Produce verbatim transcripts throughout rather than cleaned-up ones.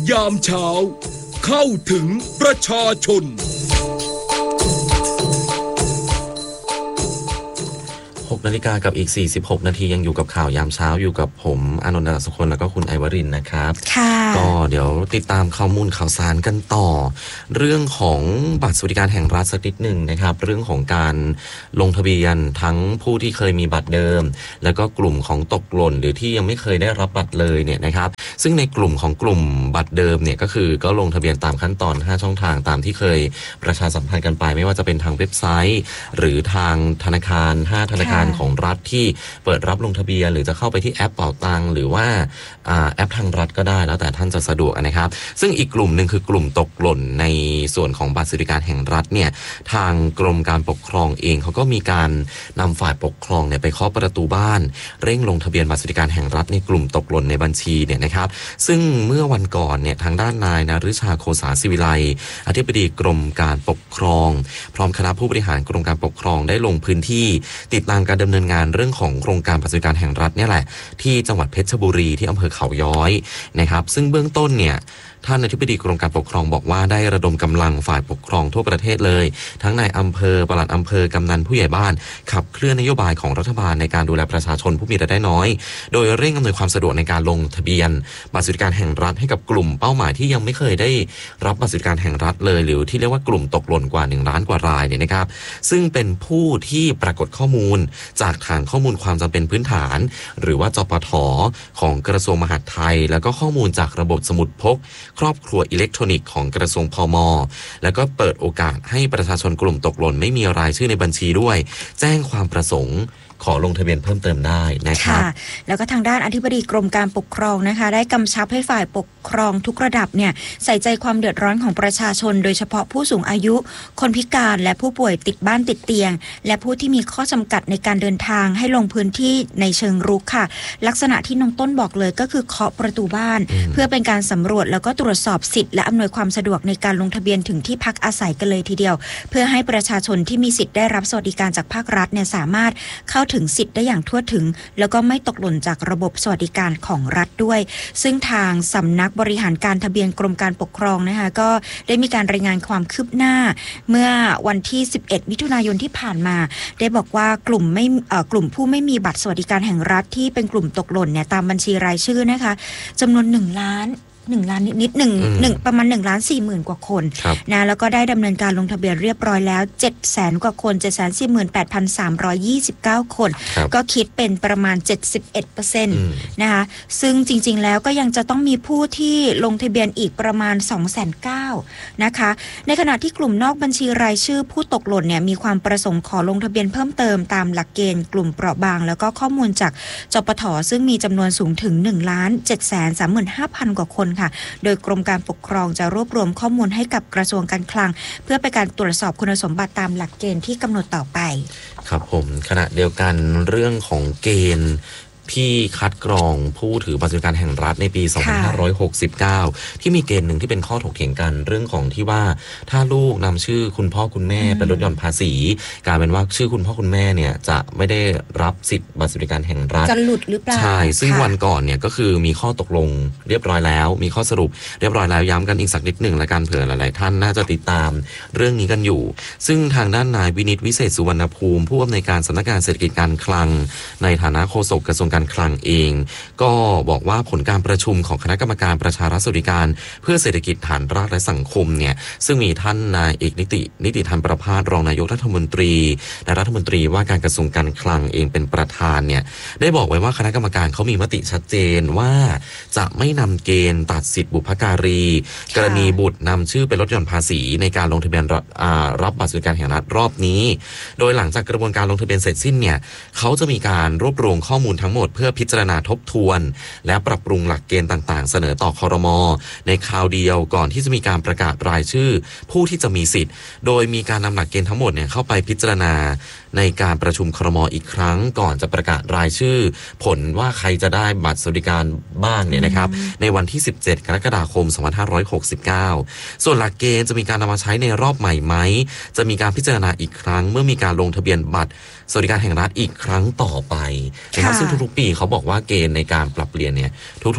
ยามเช้าเข้าถึงประชาชนหกนาฬิกากับอีกสี่สิบหกนาทียังอยู่กับข่าวยามเช้าอยู่กับผมอานนท์ ดาสุคนแล้วก็คุณไอวรินทร์นะครับก็เดี๋ยวติดตามข้อมูลข่าวสารกันต่อเรื่องของบัตรสวัสดิการแห่งรัฐสักนิดหนึ่งนะครับเรื่องของการลงทะเบียนทั้งผู้ที่เคยมีบัตรเดิมแล้วก็กลุ่มของตกหล่นหรือที่ยังไม่เคยได้รับบัตรเลยเนี่ยนะครับซึ่งในกลุ่มของกลุ่มบัตรเดิมเนี่ยก็คือก็ลงทะเบียนตามขั้นตอนห้าช่องทางตามที่เคยประชาสัมพันธ์กันไปไม่ว่าจะเป็นทางเว็บไซต์หรือทางธนาคารห้าธนาคารของรัฐที่เปิดรับลงทะเบียนหรือจะเข้าไปที่แอปเป๋าตังหรือว่าแอปทางรัฐก็ได้แล้วแต่ท่านจะสะดวกนะครับซึ่งอีกกลุ่มหนึ่งคือกลุ่มตกหล่นในส่วนของบัตรสวัสดิการแห่งรัฐเนี่ยทางกรมการปกครองเองเขาก็มีการนำฝ่ายปกครองเนี่ยไปเคาะประตูบ้านเร่งลงทะเบียนบัตรสวัสดิการแห่งรัฐในกลุ่มตกหล่นในบัญชีเนี่ยนะครับซึ่งเมื่อวันก่อนเนี่ยทางด้านนายนฤชาโคสาศิวิไลอธิบดีกรมการปกครองพร้อมคณะผู้บริหารกรมการปกครองได้ลงพื้นที่ติดตามการดำเนินงานเรื่องของโครงการบัตรสวัสดิการแห่งรัฐเนี่ยแหละที่จังหวัดเพชรบุรีที่อำเภอเขาย้อยนะครับซึ่งเบื้องต้นเนี่ยท่านอธิบดีกรมการปกครองบอกว่าได้ระดมกำลังฝ่ายปกครองทั่วประเทศเลยทั้งในอำเภอปลัดอำเภอกำนันผู้ใหญ่บ้านขับเคลื่อนนโยบายของรัฐบาลในการดูแลประชาชนผู้มีรายได้น้อยโดยเร่งอำนวยความสะดวกในการลงทะเบียนบัตรสวัสดิการแห่งรัฐให้กับกลุ่มเป้าหมายที่ยังไม่เคยได้รับบัตรสวัสดิการแห่งรัฐเลยหรือที่เรียกว่ากลุ่มตกหล่นกว่าหนึ่งล้านกว่ารายเนี่ยนะครับซึ่งเป็นผู้ที่ปรากฏข้อมูลจากฐานข้อมูลความจำเป็นพื้นฐานหรือว่าจปท.ของกระทรวงมหาดไทยแล้วก็ข้อมูลจากระบบสมุดพกครอบครัวอิเล็กทรอนิกส์ของกระทรวงพม.แล้วก็เปิดโอกาสให้ประชาชนกลุ่มตกหล่นไม่มีรายชื่อในบัญชีด้วยแจ้งความประสงค์ขอลงทะเบียนเพิ่มเติมได้นะครับค่ะแล้วก็ทางด้านอธิบดีกรมการปกครองนะคะได้กำชับให้ฝ่ายปกครองทุกระดับเนี่ยใส่ใจความเดือดร้อนของประชาชนโดยเฉพาะผู้สูงอายุคนพิการและผู้ป่วยติดบ้านติดเตียงและผู้ที่มีข้อจำกัดในการเดินทางให้ลงพื้นที่ในเชิงรุกค่ะลักษณะที่น้องต้นบอกเลยก็คือเคาะประตูบ้านเพื่อเป็นการสำรวจแล้วก็ตรวจสอบสิทธิ์และอำนวยความสะดวกในการลงทะเบียนถึงที่พักอาศัยกันเลยทีเดียวเพื่อให้ประชาชนที่มีสิทธิ์ได้รับสวัสดิการจากภาครัฐเนี่ยสามารถเข้าถึงสิทธิ์ได้อย่างทั่วถึงแล้วก็ไม่ตกหล่นจากระบบสวัสดิการของรัฐด้วยซึ่งทางสำนักบริหารการทะเบียนกรมการปกครองนะคะก็ได้มีการรายงานความคืบหน้าเมื่อวันที่สิบเอ็ดมิถุนายนที่ผ่านมาได้บอกว่ากลุ่มไม่เอ่อกลุ่มผู้ไม่มีบัตรสวัสดิการแห่งรัฐที่เป็นกลุ่มตกหล่นเนี่ยตามบัญชีรายชื่อนะคะจำนวนหนึ่งล้านหนึ่งล้านนิดๆหนึ่งหนึ่งประมาณหนึ่งล้านสี่หมื่นกว่าคนนะแล้วก็ได้ดำเนินการลงทะเบียนเรียบร้อยแล้วเจ็ดแสนกว่าคน เจ็ดแสนสี่หมื่นแปดพันสามร้อยยี่สิบเก้า คนก็คิดเป็นประมาณ เจ็ดสิบเอ็ดเปอร์เซ็นต์ นะคะซึ่งจริงๆแล้วก็ยังจะต้องมีผู้ที่ลงทะเบียนอีกประมาณ สองแสนเก้าหมื่น นะคะในขณะที่กลุ่มนอกบัญชีรายชื่อผู้ตกหล่นเนี่ยมีความประสงค์ขอลงทะเบียนเพิ่มเติมตามหลักเกณฑ์กลุ่มเปราะบางแล้วก็ข้อมูลจากจปท.ซึ่งมีจำนวนสูงถึง หนึ่งล้านเจ็ดแสนสามหมื่นห้าพัน กว่าคนค่ะโดยกรมการปกครองจะรวบรวมข้อมูลให้กับกระทรวงการคลังเพื่อเป็นการตรวจสอบคุณสมบัติตามหลักเกณฑ์ที่กำหนดต่อไปครับผมขณะเดียวกันเรื่องของเกณฑ์ที่คัดกรองผู้ถือบัตรสวัสดิการแห่งรัฐในปี สองพันห้าร้อยหกสิบเก้า ที่มีเกณฑ์หนึ่งที่เป็นข้อถกเถียงกันเรื่องของที่ว่าถ้าลูกนำชื่อคุณพ่อคุณแม่เป็นลดหย่อนภาษีกลายเป็นว่าชื่อคุณพ่อคุณแม่เนี่ยจะไม่ได้รับสิทธิ์บัตรสวัสดิการแห่งรัฐจะหลุดหรือเปล่าใช่ซึ่งวันก่อนเนี่ยก็คือมีข้อตกลงเรียบร้อยแล้วมีข้อสรุปเรียบร้อยแล้วย้ำกันอีกสักนิดหนึ่งและการเผื่อหลายๆท่านน่าจะติดตามเรื่องนี้กันอยู่ซึ่งทางด้านนายวินิตวิเศษสุวรรณภูมิผู้อำนวยการสำนักงานเศรษฐกิจการคลังในฐานะโฆษกกระทรวงการคลังเองก็บอกว่าผลการประชุมของคณะกรรมการประชารัฐสวัสดิการเพื่อเศรษฐกิจฐานรากและสังคมเนี่ยซึ่งมีท่านนายเอกนิตินิติธรรมประภาสรองนายกรัฐมนตรีและรัฐมนตรีว่าการกระทรวงการคลังเองเป็นประธานเนี่ยได้บอกไว้ว่าคณะกรรมการเขามีมติชัดเจนว่าจะไม่นำเกณฑ์ตัดสิทธิบุพการีกรณีบุตรนำชื่อไปลดหย่อนภาษีในการลงทะเบียนรับบัตรสวัสดิการแห่งรัฐรอบนี้โดยหลังจากกระบวนการลงทะเบียนเสร็จสิ้นเนี่ยเขาจะมีการรวบรวมข้อมูลทั้งหมดเพื่อพิจารณาทบทวนและปรับปรุงหลักเกณฑ์ต่างๆเสนอต่อครม.ในคราวเดียวก่อนที่จะมีการประกาศรายชื่อผู้ที่จะมีสิทธิ์โดยมีการนำหลักเกณฑ์ทั้งหมดเนี่ยเข้าไปพิจารณาในการประชุมครม.อีกครั้งก่อนจะประกาศรายชื่อผลว่าใครจะได้บัตรสวัสดิการบ้างเนี่ยนะครับในวันที่สิบเจ็ดกรกฎาคมสองพันห้าร้อยหกสิบเก้าส่วนหลักเกณฑ์จะมีการนำมาใช้ในรอบใหม่ไหมจะมีการพิจารณาอีกครั้งเมื่อมีการลงทะเบียนบัตรสวัสดิการแห่งรัฐอีกครั้งต่อไปนะครับซึ่งทุกๆปีเขาบอกว่าเกณฑ์ในการปรับเปลี่ยนเนี่ยทุกๆ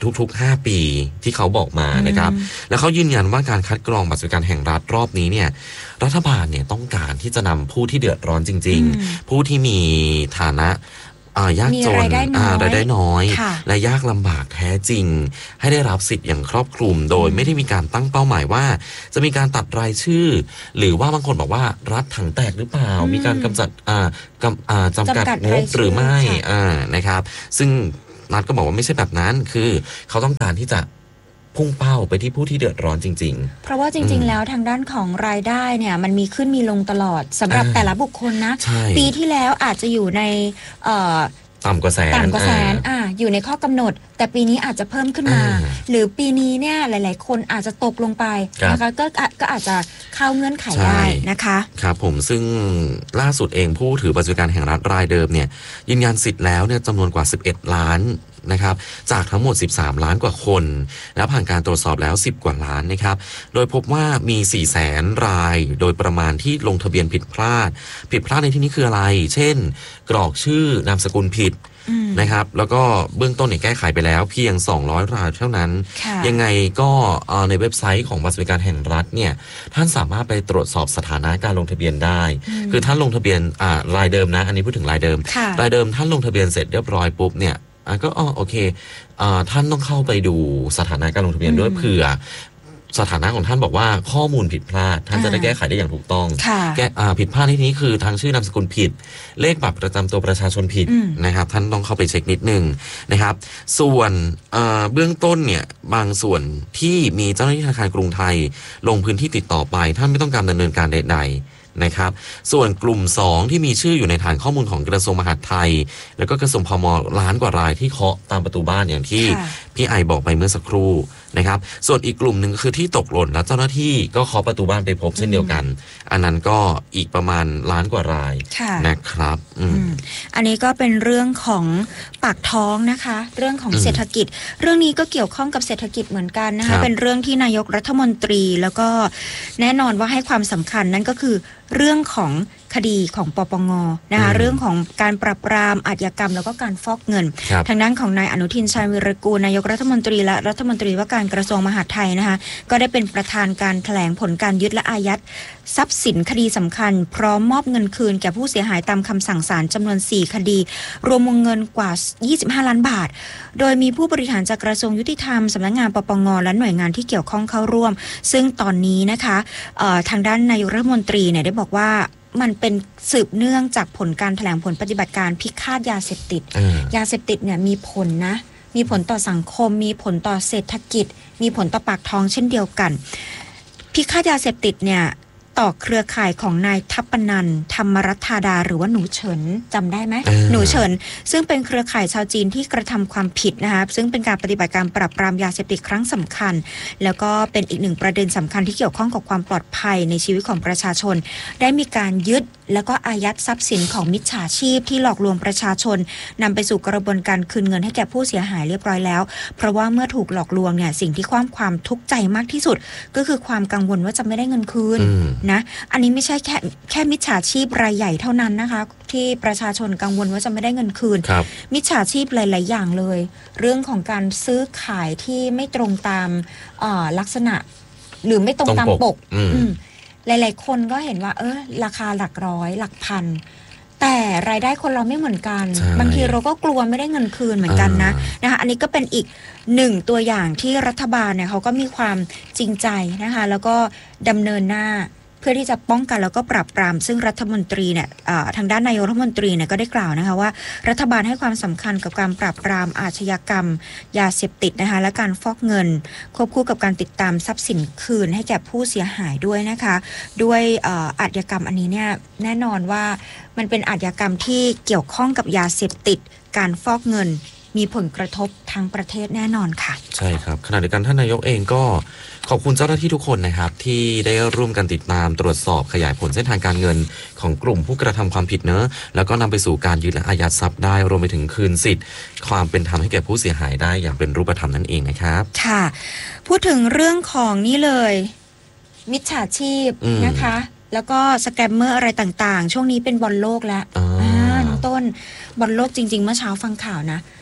ทุกๆห้าปีที่เขาบอกมานะครับแล้วเขายืนยันว่าการคัดกรองบัตรสวัสดิการแห่งรัฐรอบนี้เนี่ยรัฐบาลเนี่ยต้องการที่จะนำผู้ที่เดือดร้อนจริงๆผู้ที่มีฐานะยากจนรายได้น้อยและยากลำบากแท้จริงให้ได้รับสิทธิ์อย่างครอบคลุมโดยไม่ได้มีการตั้งเป้าหมายว่าจะมีการตัดรายชื่อหรือว่าบางคนบอกว่ารัฐถังแตกหรือเปล่ามีการกำจัดจำกัดงบหรือไม่นะครับซึ่งรัฐก็บอกว่าไม่ใช่แบบนั้นคือเขาต้องการที่จะพุ่งเป้าไปที่ผู้ที่เดือดร้อนจริงๆเพราะว่าจริงๆแล้วทางด้านของรายได้เนี่ยมันมีขึ้นมีลงตลอดสำหรับแต่ละบุคคลนะปีที่แล้วอาจจะอยู่ในต่ำกว่าแสนต่ำกว่าแสนอ่าอยู่ในข้อกำหนดแต่ปีนี้อาจจะเพิ่มขึ้นมาหรือปีนี้เนี่ยหลายๆคนอาจจะตกลงไปนะคะก็ก็อาจจะเข้าเงื่อนไขได้นะคะครับผมซึ่งล่าสุดเองผู้ถือบัตรสวัสดิการแห่งรัฐรายเดิมเนี่ยยืนยันสิทธิ์แล้วเนี่ยจำนวนกว่าสิบเอ็ดล้านนะครับจากทั้งหมดสิบสามล้านกว่าคนและผ่านการตรวจสอบแล้วสิบกว่าล้านนะครับโดยพบว่ามีสี่แสนรายโดยประมาณที่ลงทะเบียนผิดพลาดผิดพลาดในที่นี้คืออะไรเช่นกรอกชื่อนามสกุลผิดนะครับแล้วก็เบื้องต้นเนี่ยแก้ไขไปแล้วเพียงสองร้อยรายเท่านั้นยังไงก็ในเว็บไซต์ของบัตรสวัสดิการแห่งรัฐเนี่ยท่านสามารถไปตรวจสอบสถานะการลงทะเบียนได้คือท่านลงทะเบียนรายเดิมนะอันนี้พูดถึงรายเดิมรายเดิมท่านลงทะเบียนเสร็จเรียบร้อยปุ๊บเนี่ยก็อ๋อโอเคท่านต้องเข้าไปดูสถานะการลงทะเบียนด้วยเผื่อสถานะของท่านบอกว่าข้อมูลผิดพลาดท่านจะได้แก้ไขได้อย่างถูกต้องแก้ผิดพลาดที่นี้คือทางชื่อนามสกุลผิดเลขบัตรประจำตัวประชาชนผิดนะครับท่านต้องเข้าไปเช็คนิดนึงนะครับส่วนเบื้องต้นเนี่ยบางส่วนที่มีเจ้าหน้าที่ธนาคารกรุงไทยลงพื้นที่ติดต่อไปท่านไม่ต้องการดำเนินการใดๆนะครับส่วนกลุ่มสองที่มีชื่ออยู่ในฐานข้อมูลของกระทรวงมหาดไทยแล้วก็กระทรวงพม.ล้านกว่ารายที่เคาะตามประตูบ้านอย่างที่พี่ไอบอกไปเมื่อสักครู่นะครับส่วนอีกกลุ่มหนึ่งคือที่ตกหล่นแล้วเจ้าหน้าที่ก็เคาะประตูบ้านไปพบเช่นเดียวกันอันนั้นก็อีกประมาณล้านกว่ารายนะครับอืมอันนี้ก็เป็นเรื่องของปากท้องนะคะเรื่องของเศรษฐกิจเรื่องนี้ก็เกี่ยวข้องกับเศรษฐกิจเหมือนกันนะคะเป็นเรื่องที่นายกรัฐมนตรีแล้วก็แน่นอนว่าให้ความสำคัญนั่นก็คือเรื่องของคดีของปปงนะคะเรื่องของการปราบปรามอาชญากรรมแล้วก็การฟอกเงินทางด้านของนายอนุทินชาญวิรากูลนายกรัฐมนตรีและรัฐมนตรีว่าการกระทรวงมหาดไทยนะคะก็ได้เป็นประธานการแถลงผลการยึดและอายัดทรัพย์สินคดีสำคัญพร้อมมอบเงินคืนแก่ผู้เสียหายตามคำสั่งศาลจำนวนสี่คดีรวมวงเงินกว่ายี่สิบห้าล้านบาทโดยมีผู้บริหารจากกระทรวงยุติธรรมสำนักงานปปงและหน่วยงานที่เกี่ยวข้องเข้าร่วมซึ่งตอนนี้นะคะทางด้านนายกรัฐมนตรีเนี่ยได้บอกว่ามันเป็นสืบเนื่องจากผลการแถลงผลปฏิบัติการพิฆาตยาเสพติดยาเสพติดเนี่ยมีผลนะมีผลต่อสังคมมีผลต่อเศรษฐกิจมีผลต่อปากท้องเช่นเดียวกันพิฆาตยาเสพติดเนี่ยต่อเครือข่ายของนายทัพปนันท์ธรรมรัตธาดาหรือว่าหนูเฉินจำได้ไหมหนูเฉินซึ่งเป็นเครือข่ายชาวจีนที่กระทำความผิดนะคะซึ่งเป็นการปฏิบัติการปราบปรามยาเสพติดครั้งสำคัญแล้วก็เป็นอีกหนึ่งประเด็นสำคัญที่เกี่ยวข้องกับความปลอดภัยในชีวิตของประชาชนได้มีการยึดแล้วก็อายัดทรัพย์สินของมิจฉาชีพที่หลอกลวงประชาชนนำไปสู่กระบวนการคืนเงินให้แก่ผู้เสียหายเรียบร้อยแล้วเพราะว่าเมื่อถูกหลอกลวงเนี่ยสิ่งที่ความความทุกข์ใจมากที่สุดก็คือความกังวลว่าจะไม่ได้เงินคืนนะอันนี้ไม่ใช่แค่แค่มิจฉาชีพรายใหญ่เท่านั้นนะคะที่ประชาชนกังวลว่าจะไม่ได้เงินคืนมิจฉาชีพหลายๆอย่างเลยเรื่องของการซื้อขายที่ไม่ตรงตามลักษณะหรือไม่ตรงตามปกหลายๆคนก็เห็นว่าเออราคาหลักร้อยหลักพันแต่รายได้คนเราไม่เหมือนกันบางทีเราก็กลัวไม่ได้เงินคืนเหมือนกันนะนะคะอันนี้ก็เป็นอีกหนึ่งตัวอย่างที่รัฐบาลเนี่ยเขาก็มีความจริงใจนะคะแล้วก็ดำเนินหน้าเพื่อที่จะป้องกันแล้วก็ปราบปรามซึ่งรัฐมนตรีเนี่ยทางด้านนายกรัฐมนตรีเนี่ยก็ได้กล่าวนะคะว่ารัฐบาลให้ความสำคัญกับการปราบปรามอาชญากรรมยาเสพติดนะคะและการฟอกเงินควบคู่กับการติดตามทรัพย์สินคืนให้แก่ผู้เสียหายด้วยนะคะด้วยอาชญากรรมอันนี้เนี่ยแน่นอนว่ามันเป็นอาชญากรรมที่เกี่ยวข้องกับยาเสพติดการฟอกเงินมีผลกระทบทั้งประเทศแน่นอนค่ะใช่ครับขณะเดียวกันท่านนายกเองก็ขอบคุณเจ้าหน้าที่ทุกคนนะครับที่ได้ร่วมกันติดตามตรวจสอบขยายผลเส้นทางการเงินของกลุ่มผู้กระทำความผิดเนอะแล้วก็นำไปสู่การยึดและอายัดทรัพย์ได้รวมไปถึงคืนสิทธิ์ความเป็นธรรมให้แก่ผู้เสียหายได้อย่างเป็นรูปธรรมนั่นเองนะครับค่ะพูดถึงเรื่องของนี่เลยมิจฉาชีพนะคะแล้วก็สแกมเมอร์อะไรต่างๆช่วงนี้เป็นบอลโลกแล้วอ่าน้องต้นบอลโลกจริงๆเมื่อเช้าฟังข่าวนะ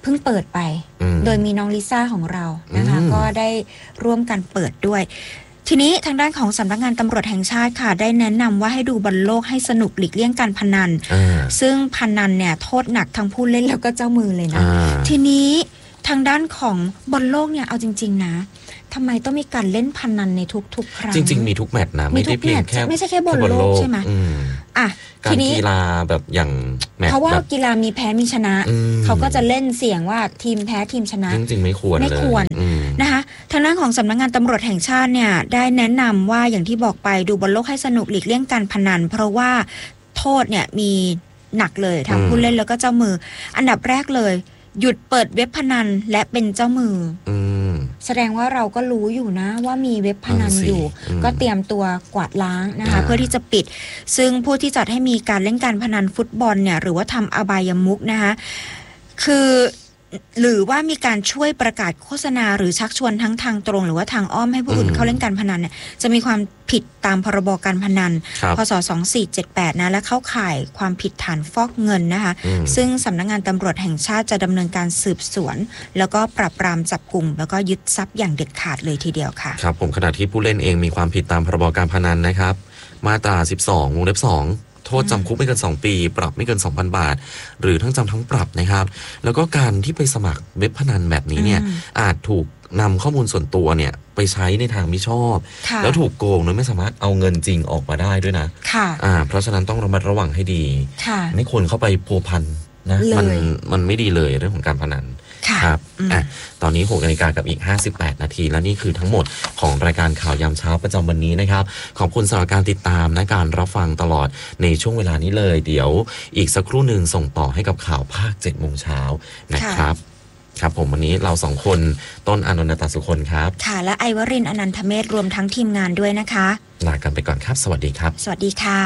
เพิ่งเปิดไปโดยมีน้องลิซ่าของเรานะคะก็ได้ร่วมกันเปิดด้วยทีนี้ทางด้านของสำนักงานตำรวจแห่งชาติค่ะได้แนะนำว่าให้ดูบอลโลกให้สนุกหลีกเลี่ยงการพนันซึ่งพนันเนี่ยโทษหนักทั้งผู้เล่นแล้วก็เจ้ามือเลยนะทีนี้ทางด้านของบอลโลกเนี่ยเอาจริงๆนะทำไมต้องมีการเล่นพนันในทุกๆครั้งจริงๆมีทุกแมตช์นะไม่ได้เพียงแค่ไม่ใช่แค่บอลโลกใช่ไหมอ่ะการกีฬาแบบอย่างแมตช์เพราะว่ากีฬามีแพ้มีชนะเขาก็จะเล่นเสี่ยงว่าทีมแพ้ทีมชนะจริงๆไม่ควรไม่ควรนะคะทางด้านของสำนักงานตำรวจแห่งชาติเนี่ยได้แนะนำว่าอย่างที่บอกไปดูบอลโลกให้สนุกหลีกเลี่ยงการพนันเพราะว่าโทษเนี่ยมีหนักเลยทั้งผู้เล่นแล้วก็เจ้ามืออันดับแรกเลยหยุดเปิดเว็บพนันและเป็นเจ้ามือแสดงว่าเราก็รู้อยู่นะว่ามีเว็บพนันอยู่ก็เตรียมตัวกวาดล้างนะคะเพื่อที่จะปิดซึ่งผู้ที่จัดให้มีการเล่นการพนันฟุตบอลเนี่ยหรือว่าทำอบายมุขนะคะคือหรือว่ามีการช่วยประกาศโฆษณาหรือชักชวนทั้งทางตรงหรือว่าทางอ้อมให้ผู้อื่นเข้าเล่นการพนันเนี่ยจะมีความผิดตามพรบการพนันพ.ศ. สองพันสี่ร้อยเจ็ดสิบแปดนะและเข้าข่ายความผิดฐานฟอกเงินนะคะซึ่งสำนักงานตำรวจแห่งชาติจะดำเนินการสืบสวนแล้วก็ปราบปรามจับกุมแล้วก็ยึดทรัพย์อย่างเด็ดขาดเลยทีเดียวค่ะครับผมขณะที่ผู้เล่นเองมีความผิดตามพรบการพนันนะครับมาตราสิบสองวงเล็บสองโทษจำคุกไม่เกินสองปีปรับไม่เกิน สองพัน บาทหรือทั้งจำทั้งปรับนะครับแล้วก็การที่ไปสมัครเว็บพนันแบบนี้เนี่ยอาจถูกนำข้อมูลส่วนตัวเนี่ยไปใช้ในทางมิชอบแล้วถูกโกงโดยไม่สามารถเอาเงินจริงออกมาได้ด้วยนะอ่าเพราะฉะนั้นต้องระมัดระวังให้ดีไม่ควรเข้าไปพัวพันนะมันมันไม่ดีเลยเรื่องของการพนันครับอ่ะตอนนี้หกนาฬิกากับอีกห้าสิบแปดนาทีและนี่คือทั้งหมดของรายการข่าวยามเช้าประจำวันนี้นะครับขอบคุณสำหรับการติดตามและการรับฟังตลอดในช่วงเวลานี้เลยเดี๋ยวอีกสักครู่หนึ่งส่งต่อให้กับข่าวภาคเจ็ดโมงเช้านะครับครับผมวันนี้เราสองคนต้นอานนท์ ตาสุคนครับค่ะและไอวรินทร์อนันทเมธรวมทั้งทีมงานด้วยนะคะลากันไปก่อนครับสวัสดีครับสวัสดีค่ะ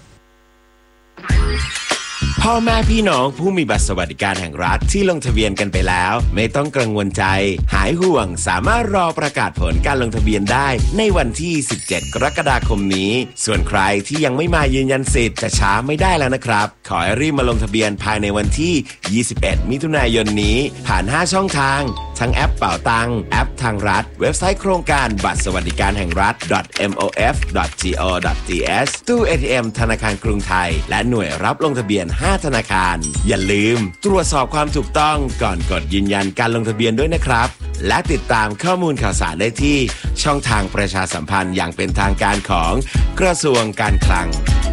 พ่อแม่พี่น้องผู้มีบัตรสวัสดิการแห่งรัฐที่ลงทะเบียนกันไปแล้วไม่ต้องกังวลใจหายห่วงสามารถรอประกาศผลการลงทะเบียนได้ในวันที่สิบเจ็ดกรกฎาคมนี้ส่วนใครที่ยังไม่มายืนยันสิทธิ์จะช้าไม่ได้แล้วนะครับขอให้รีบมาลงทะเบียนภายในวันที่ยี่สิบเอ็ดมิถุนายนนี้ผ่านห้าช่องทางทั้งแอปเป๋าตังแอปทางรัฐเว็บไซต์โครงการบัตรสวัสดิการแห่งรัฐ เอ็ม โอ เอฟ ดอท จี โอ ดอท ที เอส ตู้ เอ ที เอ็ม ธนาคารกรุงไทยและหน่วยรับลงทะเบียนห้าธนาคารอย่าลืมตรวจสอบความถูกต้องก่อนกดยืนยันการลงทะเบียนด้วยนะครับและติดตามข้อมูลข่าวสารได้ที่ช่องทางประชาสัมพันธ์อย่างเป็นทางการของกระทรวงการคลัง